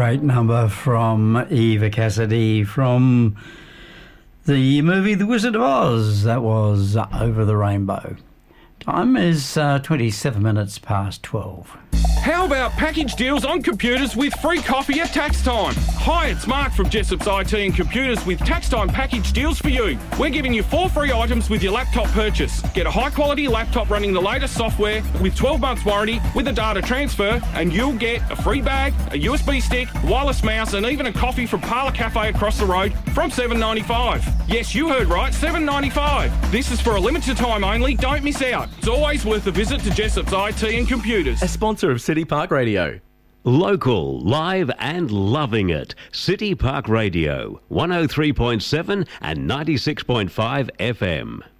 great number from Eva Cassidy from the movie The Wizard of Oz. That was Over the Rainbow. Time is 27 minutes past 12. How about package deals on computers with free coffee at tax time? Hi, it's Mark from Jessop's IT and Computers with tax time package deals for you. We're giving you 4 free items with your laptop purchase. Get a high quality laptop running the latest software with 12 months warranty with a data transfer, and you'll get a free bag, a USB stick, wireless mouse, and even a coffee from Parlour Cafe across the road from $7.95. Yes, you heard right, $7.95. This is for a limited time only. Don't miss out. It's always worth a visit to Jessop's IT and Computers. A sponsor of City Park Radio. Local, live and loving it. City Park Radio, 103.7 and 96.5 FM.